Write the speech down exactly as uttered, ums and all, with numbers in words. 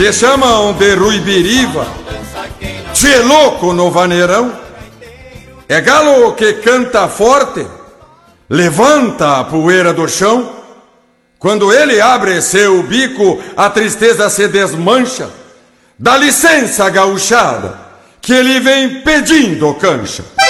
que chamam de Ruibiriva, tchê louco no vaneirão. É galo que canta forte, levanta a poeira do chão. Quando ele abre seu bico, a tristeza se desmancha. Dá licença, gauchada, que ele vem pedindo cancha.